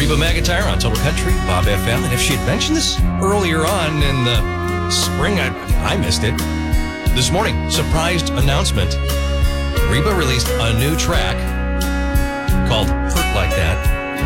Reba McEntire on Total Country, Bob FM. And if she had mentioned this earlier on in the spring, I missed it. This morning, surprised announcement. Reba released a new track called Hurt Like That.